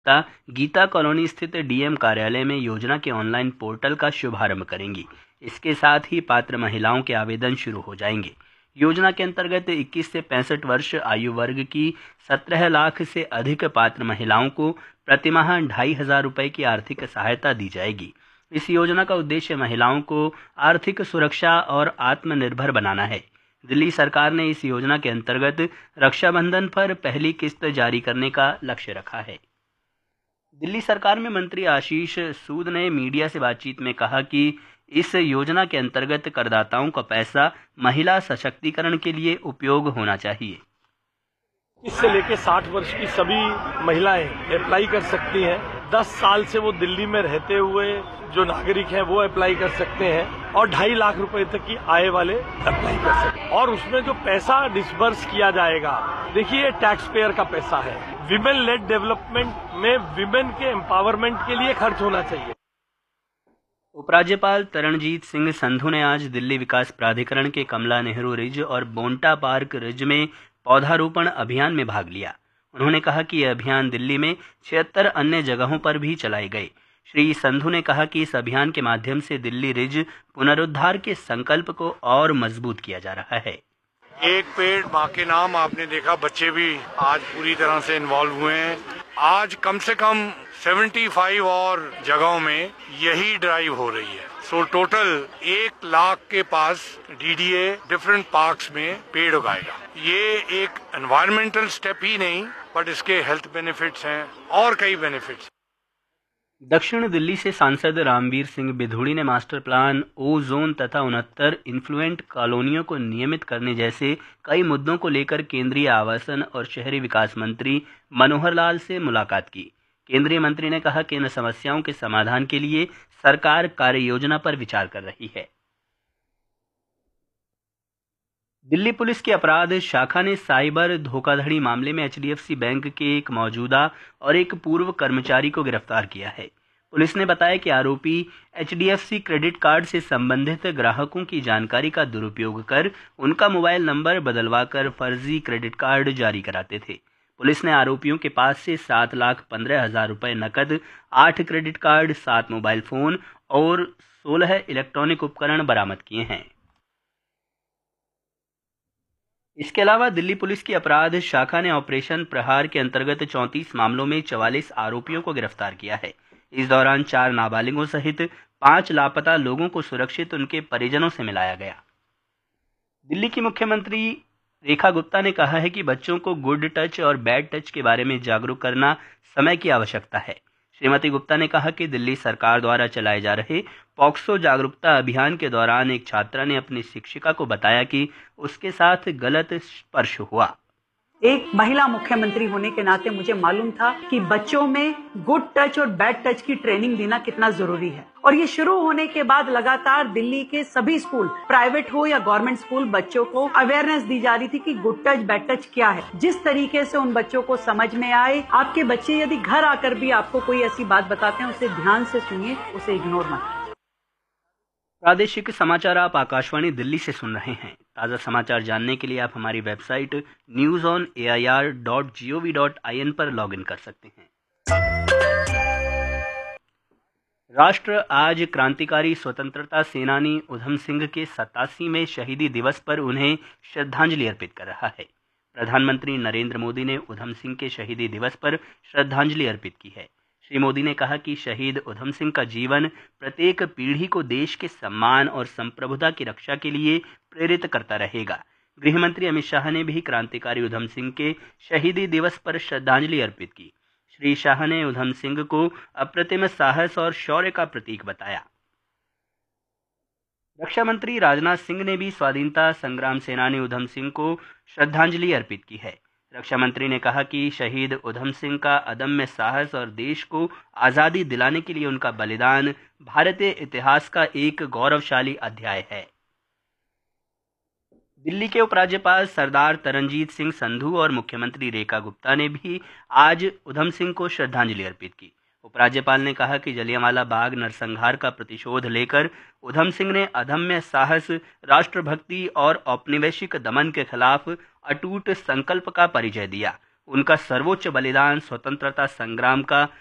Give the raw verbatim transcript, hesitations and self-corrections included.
Gupta Gita colony स्थित DM कार्यालय में योजना के ऑनलाइन पोर्टल का शुभारंभ करेंगी। इसके साथ ही पात्र महिलाओं के आवेदन शुरू हो जाएंगे। योजना के अंतर्गत इक्कीस से पैंसठ वर्ष आयु वर्ग की सत्रह लाख से अधिक पात्र महिलाओं को प्रतिमाह ढाई हजार रुपये की आर्थिक सहायता दी जाएगी। इस योजना का उद्देश्य महिलाओं को आर्थिक सुरक्षा और आत्मनिर्भर बनाना है। दिल्ली सरकार ने इस योजना के अंतर्गत रक्षाबंधन पर पहली किस्त जारी करने का लक्ष्य रखा है। दिल्ली सरकार में मंत्री आशीष सूद ने मीडिया से बातचीत में कहा कि इस योजना के अंतर्गत करदाताओं का पैसा महिला सशक्तिकरण के लिए उपयोग होना चाहिए। इससे लेकर साठ वर्ष की सभी महिलाएं अप्लाई कर सकती हैं। दस साल से वो दिल्ली में रहते हुए जो नागरिक हैं वो अप्लाई कर सकते हैं और ढाई लाख रुपए तक की आय वाले अप्लाई कर सकते हैं। और उसमें जो पैसा डिसबर्स किया जाएगा, देखिए टैक्स पेयर का पैसा है। विमेन लेड डेवलपमेंट में विमेन के एम्पावरमेंट के लिए खर्च होना चाहिए। उपराज्यपाल तरणजीत सिंह संधू ने आज दिल्ली विकास प्राधिकरण के कमला नेहरू रिज और बोंटा पार्क रिज में पौधारोपण अभियान में भाग लिया। उन्होंने कहा कि यह अभियान दिल्ली में छिहत्तर अन्य जगहों पर भी चलाए गए। श्री संधू ने कहा कि इस अभियान के माध्यम से दिल्ली रिज पुनरुद्धार के संकल्प को और मजबूत किया जा रहा है। एक पेड़ माँ के नाम, आपने देखा बच्चे भी आज पूरी तरह से इन्वॉल्व हुए हैं। आज कम से कम पचहत्तर और जगहों में यही ड्राइव हो रही है। सो टोटल एक लाख के पास डीडीए डिफरेंट पार्क्स में पेड़ उगाएगा। ये एक एनवायरमेंटल स्टेप ही नहीं, बट इसके हेल्थ बेनिफिट्स हैं और कई बेनिफिट्स। दक्षिण दिल्ली से सांसद रामवीर सिंह बिधूड़ी ने मास्टर प्लान, ओ जोन तथा उनहत्तर इन्फ्लुएंट कॉलोनियों को नियमित करने जैसे कई मुद्दों को लेकर केंद्रीय आवासन और शहरी विकास मंत्री मनोहर लाल से मुलाकात की। केंद्रीय मंत्री ने कहा कि इन समस्याओं के समाधान के लिए सरकार कार्य योजना पर विचार कर रही है। दिल्ली पुलिस की अपराध शाखा ने साइबर धोखाधड़ी मामले में एचडीएफसी बैंक के एक मौजूदा और एक पूर्व कर्मचारी को गिरफ्तार किया है। पुलिस ने बताया कि आरोपी एचडीएफसी क्रेडिट कार्ड से संबंधित ग्राहकों की जानकारी का दुरुपयोग कर उनका मोबाइल नंबर बदलवाकर फर्जी क्रेडिट कार्ड जारी कराते थे। पुलिस ने आरोपियों के पास से सात लाख पंद्रह हजार रुपये नकद, आठ क्रेडिट कार्ड, सात मोबाइल फोन और सोलह इलेक्ट्रॉनिक उपकरण बरामद किए हैं। इसके अलावा दिल्ली पुलिस की अपराध शाखा ने ऑपरेशन प्रहार के अंतर्गत चौंतीस मामलों में चवालीस आरोपियों को गिरफ्तार किया है। इस दौरान चार नाबालिगों सहित पांच लापता लोगों को सुरक्षित उनके परिजनों से मिलाया गया। दिल्ली की मुख्यमंत्री रेखा गुप्ता ने कहा है कि बच्चों को गुड टच और बैड टच के बारे में जागरूक करना समय की आवश्यकता है। श्रीमती गुप्ता ने कहा कि दिल्ली सरकार द्वारा चलाए जा रहे पॉक्सो जागरूकता अभियान के दौरान एक छात्रा ने अपनी शिक्षिका को बताया कि उसके साथ गलत स्पर्श हुआ। एक महिला मुख्यमंत्री होने के नाते मुझे मालूम था कि बच्चों में गुड टच और बैड टच की ट्रेनिंग देना कितना जरूरी है। और ये शुरू होने के बाद लगातार दिल्ली के सभी स्कूल, प्राइवेट हो या गवर्नमेंट स्कूल, बच्चों को अवेयरनेस दी जा रही थी कि गुड टच बैड टच क्या है। जिस तरीके से उन बच्चों को समझ में आए, आपके बच्चे यदि घर आकर भी आपको कोई ऐसी बात बताते हैं, उसे ध्यान से सुनिए, उसे इग्नोर मत कीजिए। प्रादेशिक समाचार आप आकाशवाणी दिल्ली से सुन रहे हैं। ताज़ा समाचार जानने के लिए आप हमारी website news on A I R dot G O V dot I N पर लॉगिन कर सकते हैं। राष्ट्र आज क्रांतिकारी स्वतंत्रता सेनानी उधम सिंह के सतासीवें शहीदी दिवस पर उन्हें श्रद्धांजलि अर्पित कर रहा है। प्रधानमंत्री नरेंद्र मोदी ने उधम सिंह के शहीदी दिवस पर श्रद्धांजलि अर्पित की है। श्री मोदी ने कहा कि शहीद उधम सिंह का जीवन प्रत्येक पीढ़ी को देश के सम्मान और संप्रभुता की रक्षा के लिए प्रेरित करता रहेगा। गृह मंत्री अमित शाह ने भी क्रांतिकारी उधम सिंह के शहीदी दिवस पर श्रद्धांजलि अर्पित की। श्री शाह ने उधम सिंह को अप्रतिम साहस और शौर्य का प्रतीक बताया। रक्षा मंत्री राजनाथ सिंह ने भी स्वाधीनता संग्राम सेनानी उधम सिंह को श्रद्धांजलि अर्पित की है। रक्षा मंत्री ने कहा कि शहीद उधम सिंह का अदम्य साहस और देश को आज़ादी दिलाने के लिए उनका बलिदान भारतीय इतिहास का एक गौरवशाली अध्याय है। दिल्ली के उपराज्यपाल सरदार तरनजीत सिंह संधू और मुख्यमंत्री रेखा गुप्ता ने भी आज उधम सिंह को श्रद्धांजलि अर्पित की। उपराज्यपाल ने कहा कि जलियांवाला बाग नरसंहार का प्रतिशोध लेकर उधम सिंह ने अदम्य साहस, राष्ट्रभक्ति और औपनिवेशिक दमन के खिलाफ अटूट संकल्प का परिचय दिया। उनका सर्वोच्च बलिदान स्वतंत्रता संग्राम का